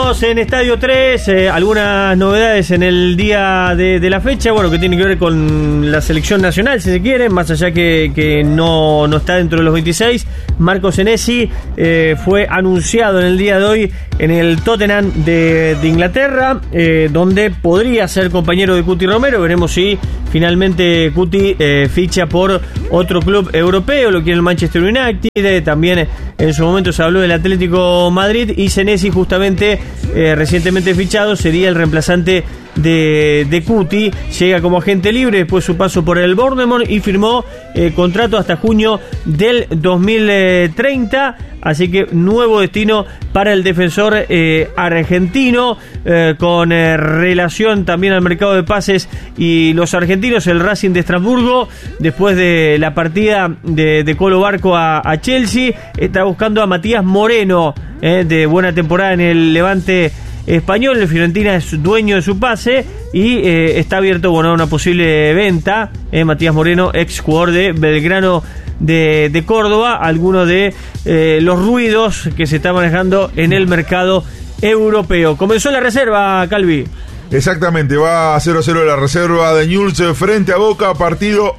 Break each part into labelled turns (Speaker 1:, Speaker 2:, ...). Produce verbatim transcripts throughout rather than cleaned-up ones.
Speaker 1: Estamos en Estadio tres, eh, algunas novedades en el día de, de la fecha, bueno, que tiene que ver con la selección nacional, si se quiere, más allá que, que no, no está dentro de los veintiséis. Marco Senesi eh, fue anunciado en el día de hoy en el Tottenham de, de Inglaterra, eh, donde podría ser compañero de Cuti Romero. Veremos si finalmente Cuti eh, ficha por otro club europeo, lo quiere el Manchester United, eh, también en su momento se habló del Atlético Madrid, y Senesi justamente eh, recientemente fichado sería el reemplazante de, de Cuti. Llega como agente libre después su paso por el Bournemouth y firmó eh, contrato hasta junio del dos mil treinta, así que nuevo destino para el defensor eh, argentino, eh, con eh, relación también al mercado de pases y los argentinos. El Racing de Estrasburgo, después de la partida de, de Colo Barco a, a Chelsea, está buscando a Matías Moreno, eh, de buena temporada en el Levante español. El Fiorentina es dueño de su pase y eh, está abierto, bueno, a una posible venta. eh, Matías Moreno, ex jugador de Belgrano de, de Córdoba. Algunos de eh, los ruidos que se está manejando en el mercado europeo. Comenzó la reserva, Calvi.
Speaker 2: Exactamente, va a cero a cero la reserva de Newell's frente a Boca, partido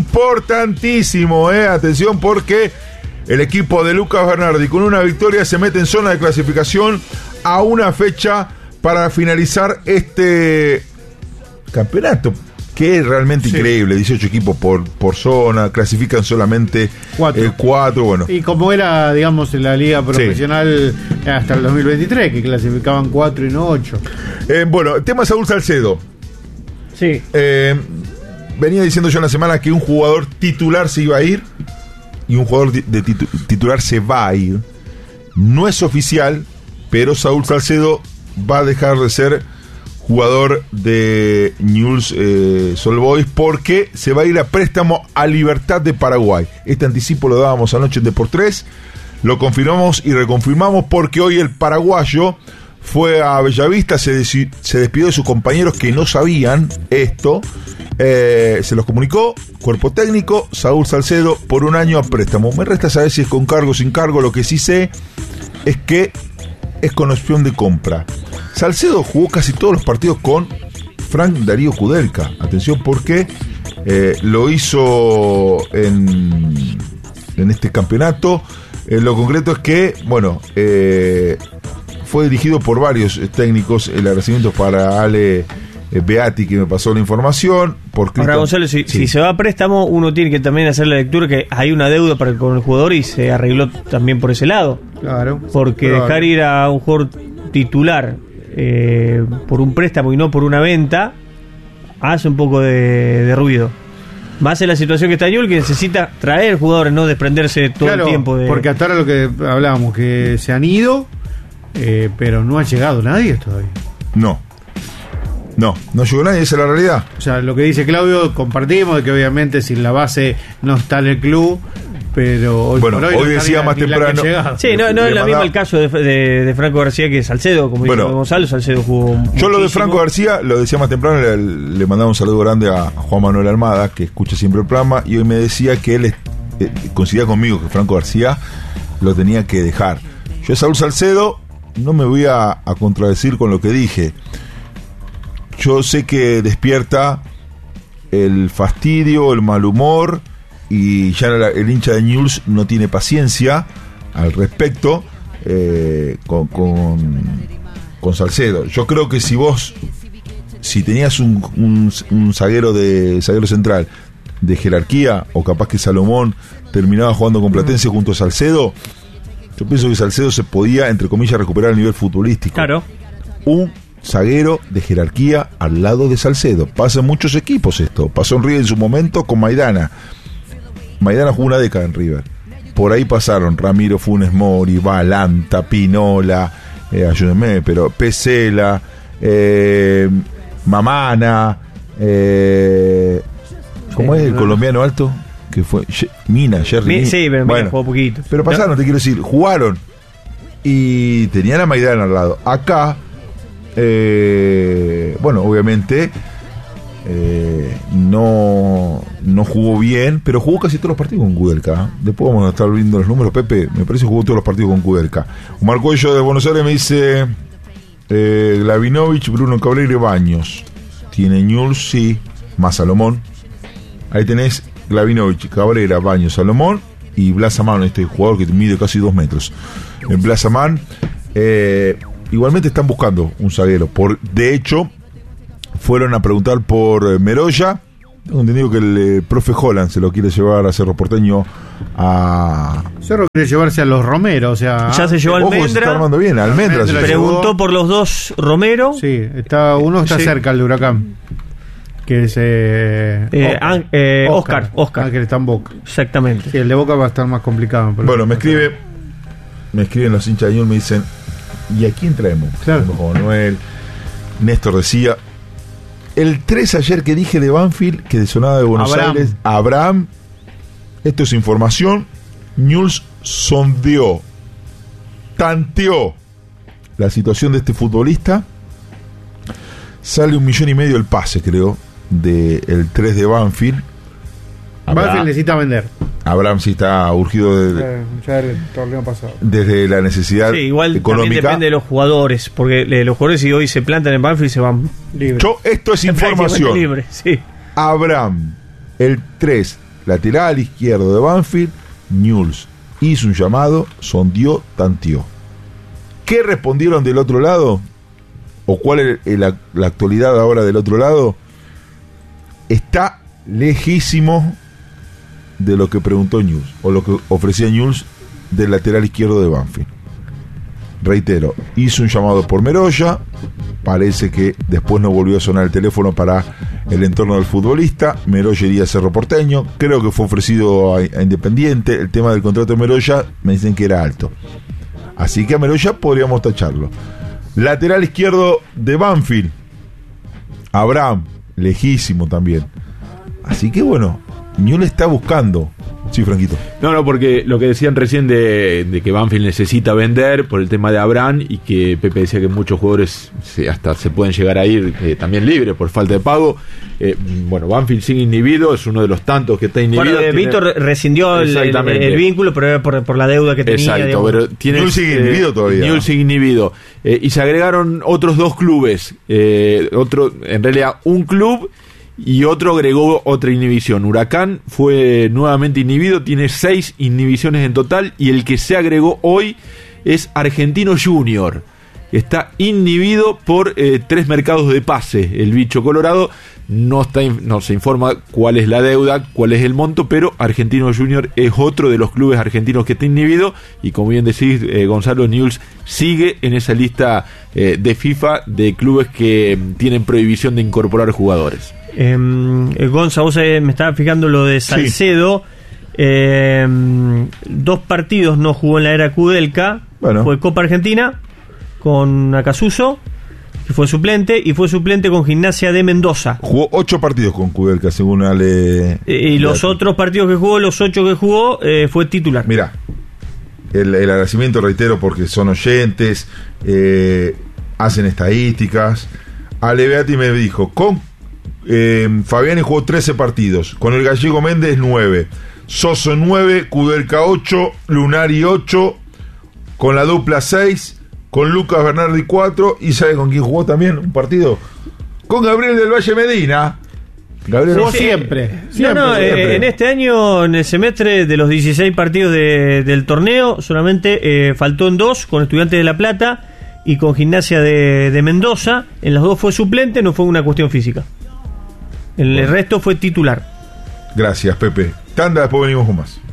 Speaker 2: importantísimo, eh. Atención, porque el equipo de Lucas Bernardi con una victoria se mete en zona de clasificación a una fecha para finalizar este campeonato, que es realmente sí. increíble. dieciocho equipos por, por zona, clasifican solamente cuatro. Eh, cuatro, bueno.
Speaker 3: Y como era, digamos, en la liga profesional sí. hasta el dos mil veintitrés, que clasificaban cuatro y no ocho.
Speaker 2: Eh, bueno, tema Saúl Salcedo.
Speaker 1: Sí.
Speaker 2: Eh, venía diciendo yo en la semana que un jugador titular se iba a ir y un jugador de titu- titular se va a ir. No es oficial, pero Saúl Salcedo va a dejar de ser jugador de Newell's eh, Old Boys porque se va a ir a préstamo a Libertad de Paraguay. Este anticipo lo dábamos anoche en Deportes, lo confirmamos y reconfirmamos porque hoy el paraguayo fue a Bellavista, se, desi- se despidió de sus compañeros que no sabían esto, eh, se los comunicó, cuerpo técnico, Saúl Salcedo por un año a préstamo. Me resta saber si es con cargo o sin cargo. Lo que sí sé es que es con opción de compra. Salcedo jugó casi todos los partidos con Frank Darío Kudelka. Atención, porque eh, lo hizo en, en este campeonato. Eh, lo concreto es que, bueno, eh, fue dirigido por varios técnicos. El agradecimiento para Ale eh, Beati, que me pasó la información. Por
Speaker 1: Ahora, Gonzalo, si, sí. si se va a préstamo, uno tiene que también hacer la lectura que hay una deuda para con el jugador y se arregló también por ese lado.
Speaker 3: Claro.
Speaker 1: Porque claro. dejar ir a un jugador titular eh, por un préstamo y no por una venta hace un poco de, de ruido. Más en la situación que está Newell's, que necesita traer jugadores, no desprenderse todo claro, el tiempo de...
Speaker 3: porque hasta ahora lo que hablábamos, que se han ido, eh, pero no ha llegado nadie todavía.
Speaker 2: No. No, no llegó nadie, esa es la realidad.
Speaker 3: O sea, lo que dice Claudio, compartimos de que obviamente sin la base no está en el club, pero hoy
Speaker 2: bueno,
Speaker 3: por hoy,
Speaker 2: hoy
Speaker 3: no
Speaker 2: decía más temprano.
Speaker 1: Sí, no, no es lo mismo el caso de, de, de Franco García que Salcedo, como
Speaker 2: bueno,
Speaker 1: dijo Gonzalo. Salcedo jugó
Speaker 2: yo
Speaker 1: muchísimo.
Speaker 2: Lo de Franco García, lo decía más temprano, le, le mandaba un saludo grande a Juan Manuel Almada, que escucha siempre el programa, y hoy me decía que él eh, coincidía conmigo que Franco García lo tenía que dejar. Yo, Saúl Salcedo, no me voy a, a contradecir con lo que dije. Yo sé que despierta el fastidio, el mal humor, y ya el hincha de Newell's no tiene paciencia al respecto eh, con, con, con Salcedo. Yo creo que si vos, si tenías un, un, un zaguero de zaguero central de jerarquía, o capaz que Salomón terminaba jugando con Platense junto a Salcedo, yo pienso que Salcedo se podía, entre comillas, recuperar el nivel futbolístico.
Speaker 1: Claro.
Speaker 2: Un zaguero de jerarquía al lado de Salcedo. Pasa en muchos equipos esto. Pasó en River en su momento con Maidana. Maidana jugó una década en River. Por ahí pasaron Ramiro Funes Mori, Balanta, Pinola, eh, ayúdenme, pero Pesela, eh, Mamana, eh, ¿cómo sí, es el no. colombiano alto? Que fue Mina, Jerry
Speaker 1: Mi,
Speaker 2: Mina.
Speaker 1: Sí, pero
Speaker 2: bueno,
Speaker 1: Mina jugó poquito.
Speaker 2: Pero pasaron, ¿no? Te quiero decir, jugaron y tenían a Maidana al lado. Acá Eh, bueno, obviamente eh, no, no jugó bien, pero jugó casi todos los partidos con Kudelka. Después vamos a estar viendo los números. Pepe, me parece que jugó todos los partidos con Kudelka. Omar Cuello de Buenos Aires me dice: eh, Glavinovich, Bruno Cabrera y Baños. Tiene Newell's, sí, más Salomón. Ahí tenés Glavinovich, Cabrera, Baños, Salomón y Blas Amán, este jugador que mide casi dos metros. En Blas Amán, eh, igualmente están buscando un zaguero. Por, de hecho, fueron a preguntar por eh, Meroya. Tengo entendido que el eh, profe Holland se lo quiere llevar a Cerro Porteño a...
Speaker 3: Cerro quiere llevarse a los Romero, o sea...
Speaker 1: Ya se llevó a
Speaker 2: Ojo, se está
Speaker 1: Almendra.
Speaker 2: armando bien, Almendra.
Speaker 3: Almendra
Speaker 2: se
Speaker 1: Preguntó
Speaker 3: llevó.
Speaker 1: por los dos Romero.
Speaker 3: Sí, está, uno está
Speaker 1: Sí.
Speaker 3: cerca, el de Huracán. Que es... Eh,
Speaker 1: Eh, An- eh, Oscar, Oscar.
Speaker 3: Ah, que está en Boca.
Speaker 1: Exactamente.
Speaker 3: Sí, el de Boca va a estar más complicado. pero-
Speaker 2: Bueno, me escribe, me escriben los hinchas de Newell's, me dicen, ¿y a quién traemos?
Speaker 3: Claro.
Speaker 2: Traemos a Manuel. Néstor decía, el tres ayer que dije de Banfield, que sonaba de Buenos
Speaker 3: Abraham.
Speaker 2: Aires, Abraham, esto es información, Newell's sondeó, tanteó la situación de este futbolista, sale un millón y medio el pase, creo, del tres de Banfield.
Speaker 3: Banfield necesita vender.
Speaker 2: Abraham sí está urgido de,
Speaker 3: Eh, ya el torneo pasado.
Speaker 2: desde la necesidad
Speaker 1: Sí, igual también
Speaker 2: económica.
Speaker 1: depende de los jugadores, porque eh, los jugadores si hoy se plantan en Banfield se van
Speaker 3: Libre.
Speaker 2: Yo, esto es información.
Speaker 1: libre, sí.
Speaker 2: Abraham, el tres, lateral izquierdo de Banfield, Newell's hizo un llamado, sondeó, tanteó. ¿Qué respondieron del otro lado? ¿O cuál es la, la actualidad ahora del otro lado? Está lejísimo de lo que preguntó Newell's, o lo que ofrecía Newell's del lateral izquierdo de Banfield. Reitero, hizo un llamado por Meroya, parece que después no volvió a sonar el teléfono para el entorno del futbolista. Meroya iría a Cerro Porteño, creo que fue ofrecido a, a Independiente. El tema del contrato de Meroya me dicen que era alto, así que a Meroya podríamos tacharlo. Lateral izquierdo de Banfield, Abraham, lejísimo también. Así que bueno, Newell's está buscando. Sí, Franquito.
Speaker 4: No, no, porque lo que decían recién de, de que Banfield necesita vender por el tema de Abraham y que Pepe decía que muchos jugadores se, hasta se pueden llegar a ir eh, también libres por falta de pago. Eh, bueno, Banfield sigue inhibido, es uno de los tantos que está inhibido.
Speaker 1: Bueno, eh,
Speaker 4: tiene-
Speaker 1: Víctor rescindió el, el-
Speaker 4: Exactamente.
Speaker 1: el vínculo, pero era por, por la deuda que tenía.
Speaker 4: Exacto,
Speaker 1: digamos.
Speaker 4: pero tiene,
Speaker 2: Newell's sigue inhibido todavía.
Speaker 4: Newell's sigue inhibido. Eh, y se agregaron otros dos clubes. Eh, otro, en realidad, un club y otro agregó otra inhibición. Huracán fue nuevamente inhibido, tiene seis inhibiciones en total. Y el que se agregó hoy es Argentino Junior. Está inhibido por eh, tres mercados de pase. El bicho colorado no, está, no se informa cuál es la deuda, cuál es el monto, pero Argentino Junior es otro de los clubes argentinos que está inhibido. Y como bien decís, eh, Gonzalo, Newell's sigue en esa lista eh, de FIFA de clubes que mm, tienen prohibición de incorporar jugadores.
Speaker 1: Eh, Gonza, vos eh, me estaba fijando lo de Salcedo. Eh, dos partidos no jugó en la era Kudelka.
Speaker 2: Bueno.
Speaker 1: Fue Copa Argentina con Acasuso, que fue suplente, y fue suplente con Gimnasia de Mendoza.
Speaker 2: Jugó ocho partidos con Kudelka, según Ale.
Speaker 1: Eh, y los otros partidos que jugó, los ocho que jugó, eh, fue titular.
Speaker 2: Mira, el, el agradecimiento, reitero, porque son oyentes, eh, hacen estadísticas. Ale Beati me dijo, con eh, Fabiani jugó trece partidos, con el gallego Méndez nueve, Soso nueve, Kudelka ocho, Lunari ocho, con la dupla seis, con Lucas Bernardi cuatro, y ¿sabe con quién jugó también un partido? Con Gabriel del Valle Medina. Gabriel
Speaker 3: Jugó
Speaker 1: Sí.
Speaker 3: siempre.
Speaker 1: No,
Speaker 3: siempre,
Speaker 1: no, eh,
Speaker 3: siempre.
Speaker 1: en este año, en el semestre de los dieciséis partidos de- del torneo, solamente eh, faltó en dos, con Estudiantes de La Plata y con Gimnasia de, de Mendoza. En las dos fue suplente, no fue una cuestión física. En el resto fue titular.
Speaker 2: Gracias, Pepe. Tanda, después venimos con más.